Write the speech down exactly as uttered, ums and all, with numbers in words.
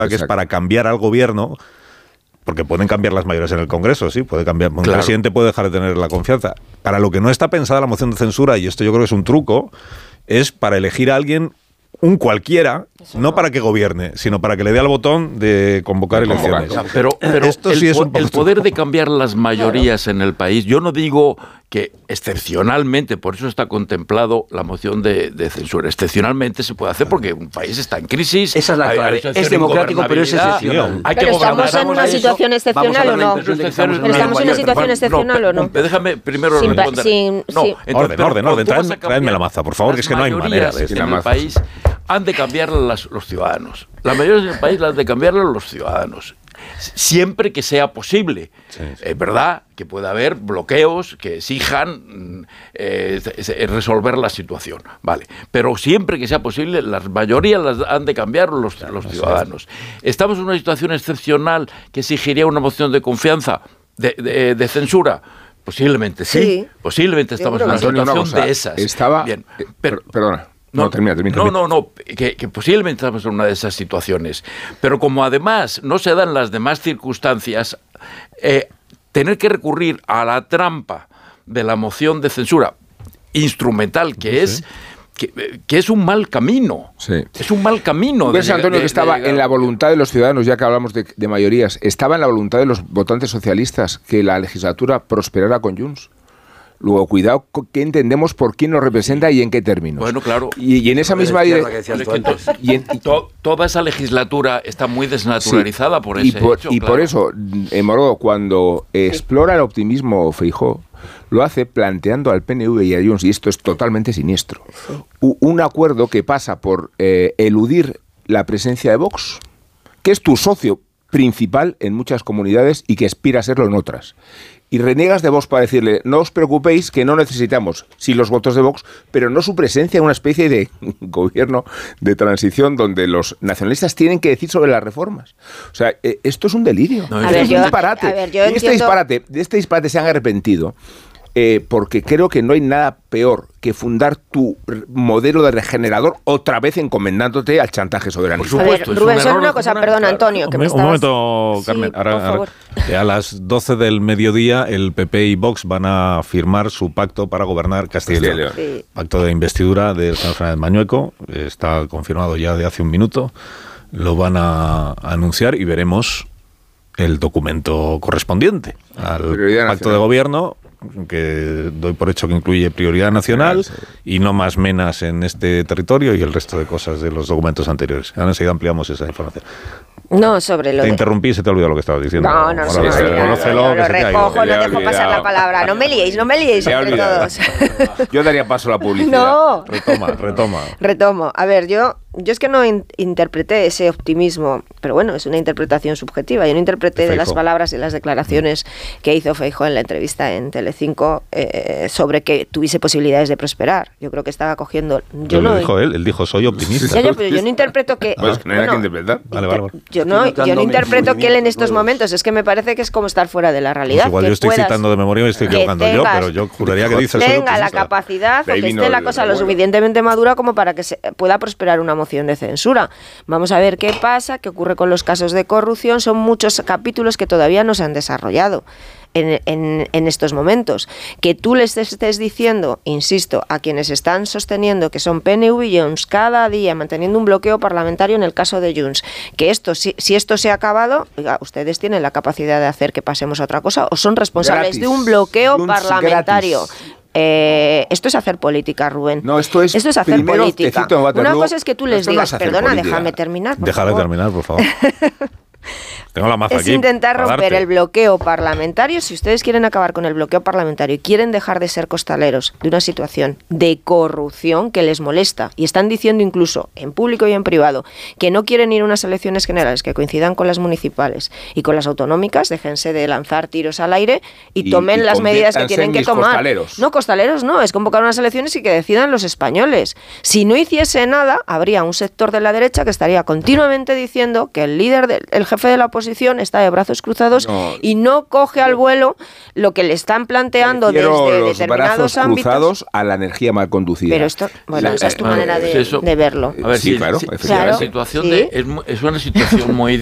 que es para cambiar al gobierno, porque pueden cambiar las mayorías en el Congreso, sí, puede cambiar, un claro. presidente puede dejar de tener la confianza. Para lo que no está pensada la moción de censura, y esto yo creo que es un truco, es para elegir a alguien, un cualquiera, Eso no, no para que gobierne, sino para que le dé al botón de convocar de elecciones. Convocar. Pero, pero Esto el, sí es un el poder de cambiar las mayorías claro. en el país, yo no digo que excepcionalmente, por eso está contemplado la moción de, de censura, excepcionalmente se puede hacer porque un país está en crisis. Esa es la clave. Es democrático, pero es excepcional. Hay pero que ¿estamos en una situación excepcional o no? ¿Estamos en una situación excepcional o no? Déjame primero sin, responder. Sin, no, sin, orden, orden, orden. Traedme, traedme la maza, por favor, que es que no hay manera de en el país han de cambiarlas las, los ciudadanos. Las mayorías del país las han de cambiarlas los ciudadanos. Siempre que sea posible. Sí, sí. Es verdad que puede haber bloqueos que exijan eh, resolver la situación, vale. Pero siempre que sea posible, las mayorías las han de cambiar los, claro, los ciudadanos. ¿Estamos en una situación excepcional que exigiría una moción de confianza, de, de, de censura? Posiblemente sí. sí. Posiblemente estamos en una situación una cosa, de esas. Estaba... Bien, pero, perdona. No, no, termina, termina, no, termina. no, no, que, que posiblemente estamos en una de esas situaciones. Pero como además no se dan las demás circunstancias, eh, tener que recurrir a la trampa de la moción de censura instrumental, que sí. es que, que es un mal camino. Sí. Es un mal camino. ¿Ves, Antonio, de, que estaba de, de, en la voluntad de los ciudadanos, ya que hablamos de, de mayorías, estaba en la voluntad de los votantes socialistas que la legislatura prosperara con Junts? Luego, cuidado, ¿qué entendemos por quién nos representa y en qué términos? Bueno, claro. Y, y en esa misma dirección... To, toda esa legislatura está muy desnaturalizada sí, por ese y por, hecho. Y claro. por eso, eh, Morodo, cuando explora el optimismo Feijóo, lo hace planteando al P N V y a Junts, y esto es totalmente siniestro, un acuerdo que pasa por eh, eludir la presencia de Vox, que es tu socio principal en muchas comunidades y que aspira a serlo en otras. Y reniegas de Vox para decirle, no os preocupéis que no necesitamos, sí, los votos de Vox, pero no su presencia en una especie de gobierno de transición donde los nacionalistas tienen que decir sobre las reformas. O sea, eh, esto es un delirio, no, esto ver, es un yo, disparate. A ver, yo y este disparate, de este disparate se han arrepentido. Eh, porque creo que no hay nada peor que fundar tu modelo de regenerador otra vez encomendándote al chantaje soberanista. A ver, Rubén, solo una cosa, perdón, Antonio. Que un, me un momento, sí, Carmen. Ahora, ahora, a las doce del mediodía el P P y Vox van a firmar su pacto para gobernar Castilla y León. Sí. Pacto de investidura del señor Fernández Mañueco. Está confirmado ya de hace un minuto. Lo van a anunciar y veremos el documento correspondiente al Prioridad pacto nacional de gobierno, que doy por hecho que incluye prioridad nacional sí. y no más menas en este territorio y el resto de cosas de los documentos anteriores. Ahora enseguida ampliamos esa información. No, sobre lo Te de... interrumpí y se te olvidó lo que estabas diciendo. No, no, no, no, no, no, lo recojo, no dejo pasar la palabra. No me liéis, no me liéis entre todos. Yo daría paso a la publicidad. No. Retoma, retoma. Retomo. A ver, yo, yo es que no in- interpreté ese optimismo, pero bueno, es una interpretación subjetiva. Yo no interpreté de, de las palabras y las declaraciones mm. que hizo Feijóo en la entrevista en Telecinco eh, sobre que tuviese posibilidades de prosperar. Yo creo que estaba cogiendo... Yo lo no dijo él, él dijo soy optimista. Ya, ya, pero yo no interpreto que... Pues que no hay nada que interpretar. Vale, vale, vale. Yo no, yo no interpreto que él en estos momentos, es que me parece que es como estar fuera de la realidad. Pues igual que yo estoy puedas, citando de memoria y estoy equivocando yo, pero yo juraría que dice soy tenga la capacidad o que esté la cosa lo suficientemente madura como para que se pueda prosperar una moción de censura. Vamos a ver qué pasa, qué ocurre con los casos de corrupción. Son muchos capítulos que todavía no se han desarrollado en, en, en estos momentos. Que tú les estés diciendo, insisto, a quienes están sosteniendo que son P N V y Junts cada día manteniendo un bloqueo parlamentario en el caso de Junts, que esto si, si esto se ha acabado, oiga, ustedes tienen la capacidad de hacer que pasemos a otra cosa o son responsables gratis. de un bloqueo Junts parlamentario. Gratis. Eh, esto es hacer política, Rubén. No, esto es, esto es hacer primero, política. Una cosa es que tú les digas, no perdona, política. déjame terminar. Por Déjale favor. terminar, por favor. Tengo la maza es aquí intentar romper darte. el bloqueo parlamentario. Si ustedes quieren acabar con el bloqueo parlamentario y quieren dejar de ser costaleros de una situación de corrupción que les molesta, y están diciendo incluso en público y en privado que no quieren ir a unas elecciones generales que coincidan con las municipales y con las autonómicas, déjense de lanzar tiros al aire y, y tomen y las medidas que tienen que tomar. Costaleros. No, costaleros no, es convocar unas elecciones y que decidan los españoles. Si no hiciese nada, habría un sector de la derecha que estaría continuamente diciendo que el líder, de, el jefe de la oposición oposición está de brazos cruzados no, y no coge al vuelo lo que le están planteando desde los determinados brazos ámbitos. Cruzados a la energía mal conducida. Pero esto, bueno, La, esa es tu eh, manera de, eso, de verlo. A ver, sí, sí, claro, sí, efectivamente. la situación ¿Sí? de, es, es una situación muy